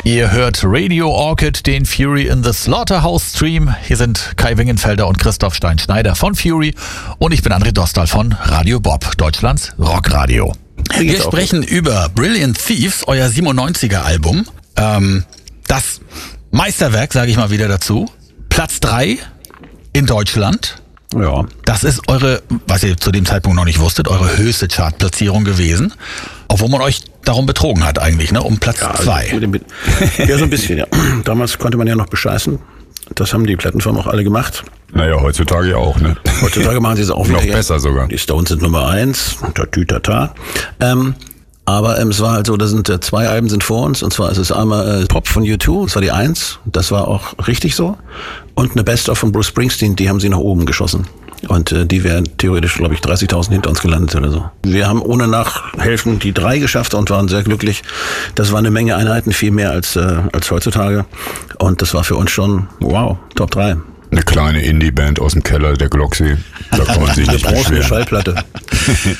Ihr hört Radio Orchid, den Fury in the Slaughterhouse Stream. Hier sind Kai Wingenfelder und Christoph Stein-Schneider von Fury und ich bin André Dostal von Radio Bob, Deutschlands Rockradio. Wir sprechen über Brilliant Thieves, euer 97er Album. Das Meisterwerk, sage ich mal wieder dazu. Platz 3 in Deutschland. Ja. Das ist eure, was ihr zu dem Zeitpunkt noch nicht wusstet, eure höchste Chartplatzierung gewesen. Obwohl man euch darum betrogen hat eigentlich, ne? Um Platz 2. Ja, so ein bisschen, ja. Damals konnte man ja noch bescheißen. Das haben die Plattenfirmen auch alle gemacht. Naja, heutzutage ja auch, ne? Heutzutage machen sie es auch wieder. Noch besser sogar. Die Stones sind Nummer 1. Tatütata. Aber es war halt so, da sind 2 Alben sind vor uns. Und zwar ist es einmal Pop von U2, das war die 1. Das war auch richtig so. Und eine Best-of von Bruce Springsteen, die haben sie nach oben geschossen. Und die wären theoretisch, glaube ich, 30.000 hinter uns gelandet oder so. Wir haben ohne Nachhelfen die 3 geschafft und waren sehr glücklich. Das war eine Menge Einheiten, viel mehr als heutzutage. Und das war für uns schon, wow, Top 3. Eine kleine Indie-Band aus dem Keller der Glocksee. Da kann man sich nicht beschweren. Schallplatte.